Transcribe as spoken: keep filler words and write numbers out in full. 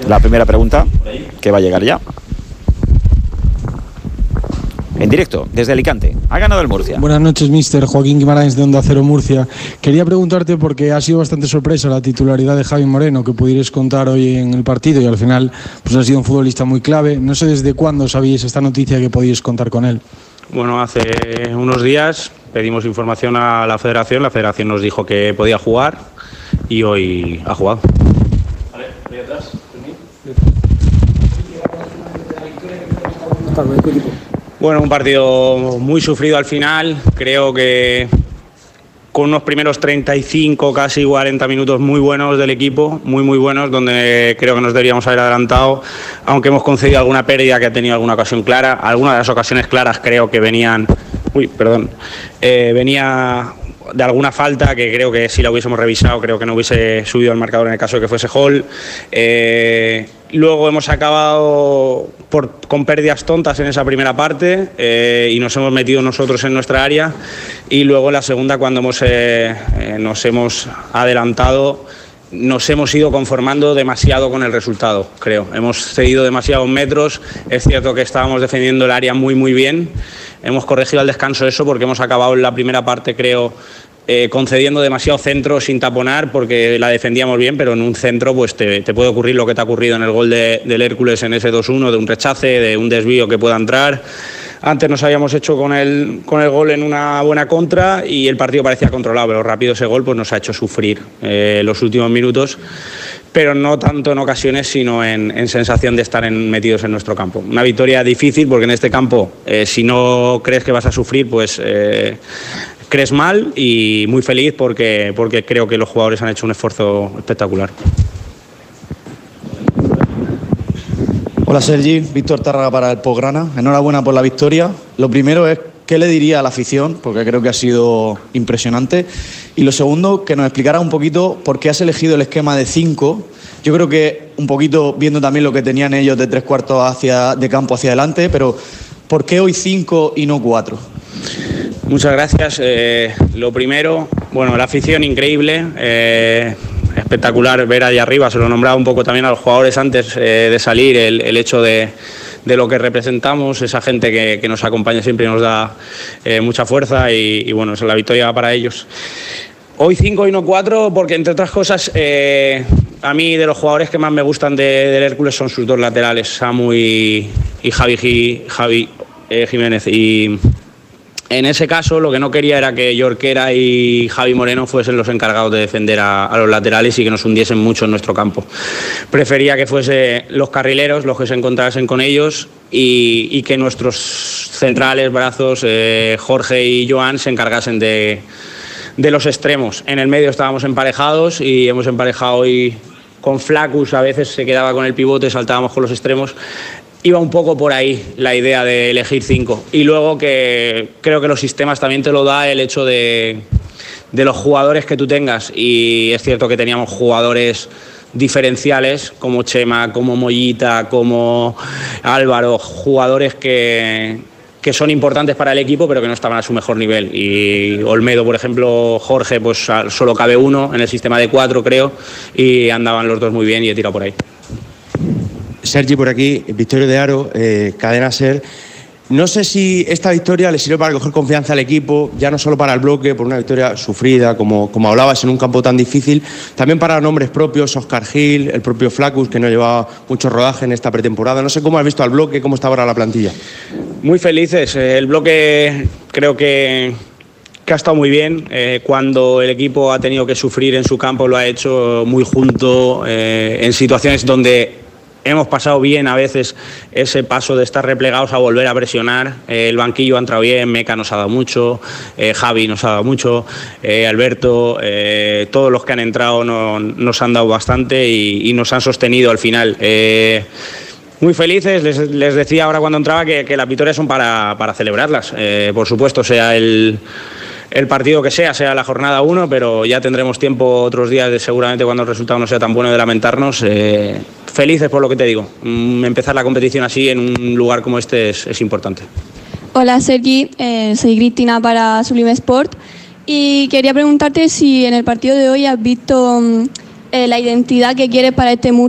la primera pregunta, que va a llegar ya. En directo, desde Alicante. Ha ganado el Murcia. Buenas noches, mister Joaquín Guimarães, de Onda Cero Murcia. Quería preguntarte, porque ha sido bastante sorpresa la titularidad de Javi Moreno, que pudierais contar hoy en el partido, y al final pues ha sido un futbolista muy clave. No sé desde cuándo sabíais esta noticia que podíais contar con él. Bueno, hace unos días pedimos información a la federación, la federación nos dijo que podía jugar y hoy ha jugado. Vale, ahí atrás. Bueno, un partido muy sufrido al final, creo que con unos primeros treinta y cinco, casi cuarenta minutos muy buenos del equipo, muy muy buenos, donde creo que nos deberíamos haber adelantado, aunque hemos concedido alguna pérdida que ha tenido alguna ocasión clara. Algunas de las ocasiones claras creo que venían, uy, perdón, eh, venía de alguna falta que creo que si la hubiésemos revisado creo que no hubiese subido al marcador en el caso de que fuese gol. Eh, luego hemos acabado por, con pérdidas tontas en esa primera parte eh, y nos hemos metido nosotros en nuestra área, y luego en la segunda, cuando hemos, eh, eh, nos hemos adelantado, nos hemos ido conformando demasiado con el resultado, creo. Hemos cedido demasiados metros. Es cierto que estábamos defendiendo el área muy muy bien. Hemos corregido al descanso eso, porque hemos acabado en la primera parte, creo, eh, concediendo demasiado centro sin taponar, porque la defendíamos bien, pero en un centro pues te, te puede ocurrir lo que te ha ocurrido en el gol de, del Hércules en ese dos uno, de un rechace, de un desvío que pueda entrar. Antes nos habíamos hecho con el, con el gol en una buena contra y el partido parecía controlado, pero rápido ese gol pues nos ha hecho sufrir eh, los últimos minutos, pero no tanto en ocasiones, sino en, en sensación de estar en, metidos en nuestro campo. Una victoria difícil, porque en este campo, eh, si no crees que vas a sufrir, pues eh, crees mal, y muy feliz porque, porque creo que los jugadores han hecho un esfuerzo espectacular. Hola Sergi, Víctor Tárraga para el Postgrana. Enhorabuena por la victoria. Lo primero es, ¿qué le diría a la afición? Porque creo que ha sido impresionante. Y lo segundo, que nos explicara un poquito por qué has elegido el esquema de cinco. Yo creo que un poquito viendo también lo que tenían ellos de tres cuartos hacia, de campo hacia adelante, pero ¿por qué hoy cinco y no cuatro? Muchas gracias. Eh, lo primero, bueno, la afición increíble. Eh, espectacular ver allá arriba, se lo nombraba un poco también a los jugadores antes eh, de salir, el, el hecho de, de lo que representamos, esa gente que, que nos acompaña siempre y nos da eh, mucha fuerza, y, y bueno, esa es la victoria para ellos. Hoy cinco y no cuatro, porque entre otras cosas, eh, a mí de los jugadores que más me gustan de, del Hércules son sus dos laterales, Samu y, y Javi, Javi eh, Jiménez, y en ese caso lo que no quería era que Jorquera y Javi Moreno fuesen los encargados de defender a, a los laterales y que nos hundiesen mucho en nuestro campo. Prefería que fuesen los carrileros los que se encontrasen con ellos, y, y que nuestros centrales, brazos, eh, Jorge y Joan, se encargasen de, de los extremos. En el medio estábamos emparejados y hemos emparejado hoy con Flacus, a veces se quedaba con el pivote, saltábamos con los extremos. Iba un poco por ahí la idea de elegir cinco, y luego que creo que los sistemas también te lo da el hecho de, de los jugadores que tú tengas, y es cierto que teníamos jugadores diferenciales como Chema, como Mollita, como Álvaro, jugadores que, que son importantes para el equipo pero que no estaban a su mejor nivel, y Olmedo, por ejemplo, Jorge, pues solo cabe uno en el sistema de cuatro, creo, y andaban los dos muy bien y he tirado por ahí. Sergi, por aquí, Victorio de Aro, eh, Cadena Ser. No sé si esta victoria le sirve para coger confianza al equipo, ya no solo para el bloque, por una victoria sufrida, como, como hablabas, en un campo tan difícil, también para nombres propios, Óscar Gil, el propio Flacus, que no llevaba mucho rodaje en esta pretemporada. No sé cómo has visto al bloque, cómo está ahora la plantilla. Muy felices. El bloque creo que, que ha estado muy bien. Eh, cuando el equipo ha tenido que sufrir en su campo, lo ha hecho muy junto, eh, en situaciones donde hemos pasado bien a veces ese paso de estar replegados a volver a presionar. Eh, el banquillo ha entrado bien, Meca nos ha dado mucho, eh, Javi nos ha dado mucho, eh, Alberto, eh, todos los que han entrado no, nos han dado bastante y, y nos han sostenido al final. Eh, Muy felices, les, les decía ahora cuando entraba que, que las victorias son para, para celebrarlas, eh, por supuesto, sea el, el partido que sea, sea la jornada uno, pero ya tendremos tiempo otros días, de, seguramente cuando el resultado no sea tan bueno, de lamentarnos. Eh, felices por lo que te digo, mm, empezar la competición así en un lugar como este es, es importante. Hola Sergi, eh, soy Cristina para Sublime Sport y quería preguntarte si en el partido de hoy has visto mm, eh, la identidad que quieres para este Murcia.